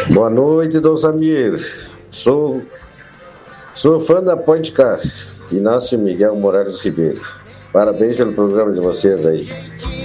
Boa noite, Dom Samir. Sou fã da Point Car, Inácio Miguel Moraes Ribeiro. Parabéns pelo programa de vocês aí.